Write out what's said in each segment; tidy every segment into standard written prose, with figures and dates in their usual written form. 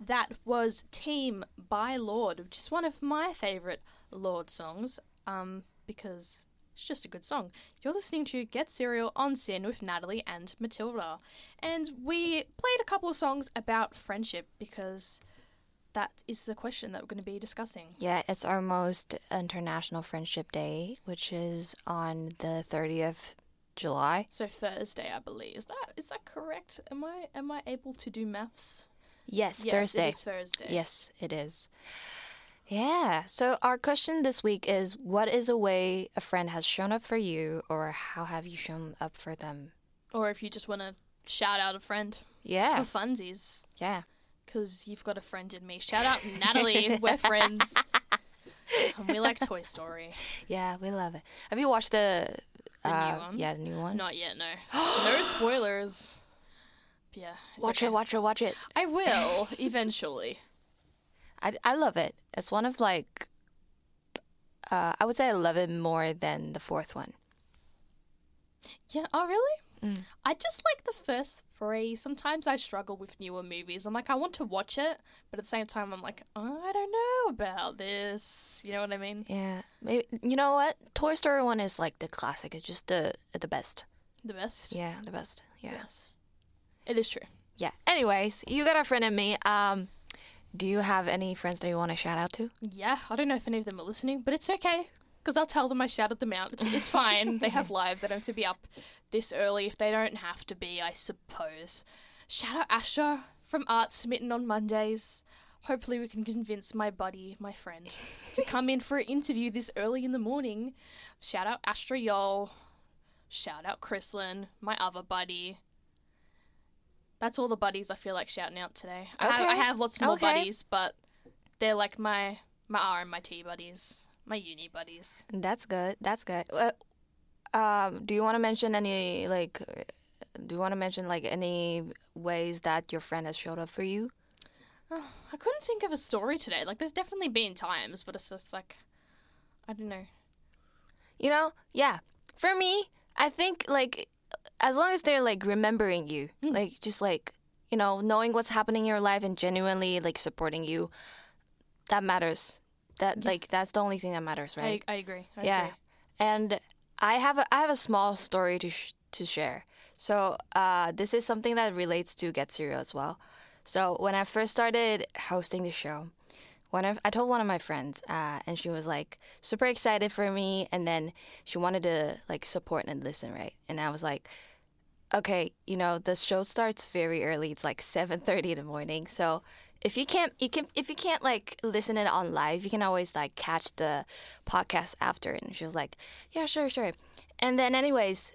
That was Team by Lorde, which is one of my favourite Lorde songs, because it's just a good song. You're listening to Get Serial on SYN with Natalie and Matilda. And we played a couple of songs about friendship because that is the question that we're going to be discussing. Yeah, it's our most International Friendship Day, which is on the 30th July. So Thursday, I believe. Is that correct? Am I able to do maths? Yes, Yes, Thursday. it is Thursday. Yes, it is. Yeah, so our question this week is, what is a way a friend has shown up for you, or how have you shown up for them? Or if you just want to shout out a friend. Yeah. For funsies. Yeah. Because you've got a friend in me. Shout out Natalie. We're friends. And we like Toy Story. Yeah, we love it. Have you watched the new one? Yeah, the new one. Not yet, no. No spoilers. Yeah. Watch it. I will, eventually. I love it. It's one of I would say I love it more than the fourth one. Yeah. Oh, really? I just like the first three. Sometimes I struggle with newer movies. I'm like, I want to watch it, but at the same time, I'm like, I don't know about this. You know what I mean? Yeah. Maybe, you know what? Toy Story 1 is like the classic. It's just the best. The best? Yeah, the best. Yeah. Yes. It is true. Yeah. Anyways, you got a friend in me. Do you have any friends that you want to shout out to? Yeah. I don't know if any of them are listening, but it's okay. Because I'll tell them I shouted them out. It's fine. They have lives. They don't have to be up this early if they don't have to be, I suppose. Shout out Asher from Art Smitten on Mondays. Hopefully we can convince my buddy, my friend, to come in for an interview this early in the morning. Shout out Astra Yol. Shout out Chrislyn, my other buddy. That's all the buddies I feel like shouting out today. Okay. I have lots more buddies, but they're like my R and my T buddies. My uni buddies. That's good. Do you want to mention any any ways that your friend has showed up for you? Oh, I couldn't think of a story today. Like, there's definitely been times, but it's just like, I don't know. You know, yeah. For me, I think as long as they're remembering you, knowing what's happening in your life and genuinely supporting you, that matters. That's the only thing that matters, right? I agree. I yeah. agree. And I have a small story to share. So this is something that relates to Get Serial as well. So when I first started hosting the show, I told one of my friends, and she was super excited for me, and then she wanted to support and listen, right? And I was like, okay, the show starts very early. It's 7:30 in the morning, so. If you can't listen it on live, you can always catch the podcast after. And she was like, yeah, sure. And then anyways,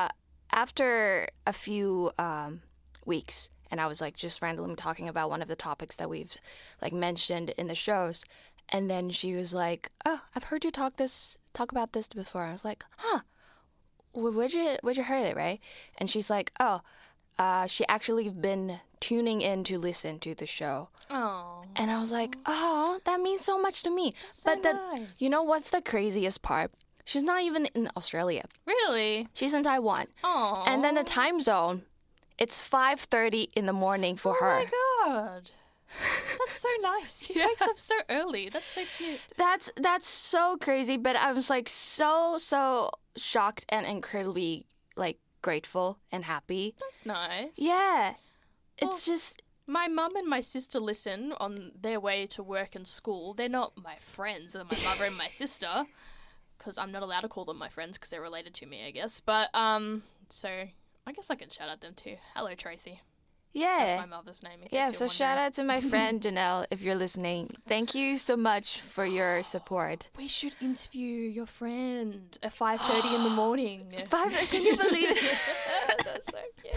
after a few weeks, and I was just randomly talking about one of the topics that we've mentioned in the shows, and then she was like, oh, I've heard you talk about this before. I was like, huh, where'd you heard it, right? And she's like, oh, she actually been tuning in to listen to the show. Oh. And I was like, oh, that means so much to me. That's so nice. You know what's the craziest part? She's not even in Australia. Really? She's in Taiwan. Oh. And then the time zone, it's 5:30 in the morning for her. Oh my god. That's so nice. She wakes up so early. That's so cute. That's so crazy, but I was so shocked and incredibly grateful and happy. That's nice. Yeah. Well, It's just my mum and my sister listen on their way to work and school. They're not my friends. They're my mother and my sister, because I'm not allowed to call them my friends because they're related to me, I guess. But so I guess I can shout out them too. Hello, Tracy. yeah. That's my mother's name. Yeah, so shout out to my friend Janelle if you're listening. Thank you so much for your support. We should interview your friend at 5:30 in the morning. Can you believe it? That's so cute.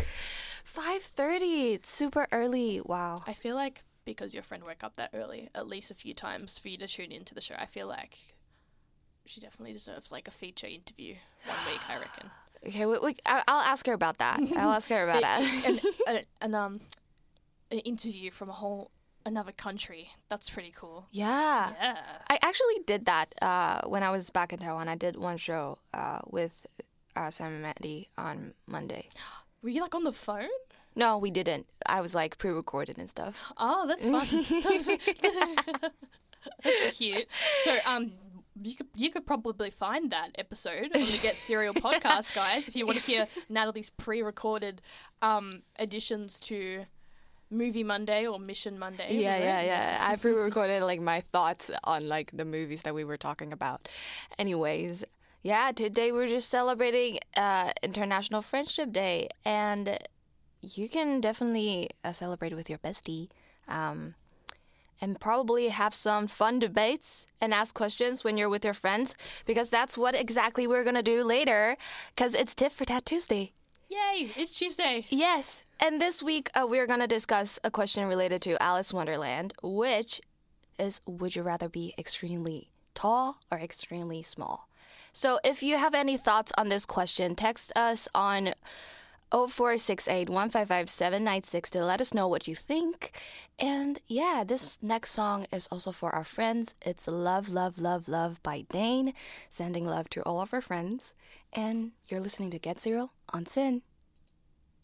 5:30. It's super early. Wow. I feel like because your friend woke up that early, at least a few times for you to tune into the show, I feel like she definitely deserves a feature interview one week, I reckon. Okay, I'll ask her about that. An interview from another country. That's pretty cool. Yeah. Yeah. I actually did that when I was back in Taiwan. I did one show with Sam and Maddie on Monday. Were you on the phone? No, we didn't. I was like pre-recorded and stuff. Oh, that's fun. That's cute. So, you could probably find that episode on the Get Serial podcast, guys, if you want to hear Natalie's pre-recorded additions to Movie Monday or Mission Monday. Yeah. I pre-recorded like my thoughts on like the movies that we were talking about. Anyways, yeah, today we're just celebrating International Friendship Day, and you can definitely celebrate with your bestie. And probably have some fun debates and ask questions when you're with your friends, because that's what exactly we're going to do later, because it's Tit for Tat Tuesday. Yay, it's Tuesday. Yes, and this week we're going to discuss a question related to Alice Wonderland, which is, would you rather be extremely tall or extremely small? So if you have any thoughts on this question, text us on 0468-155-796 to let us know what you think. And yeah, this next song is also for our friends. It's Love, Love, Love, Love by Dane, sending love to all of our friends. And you're listening to Get Serial on Sin.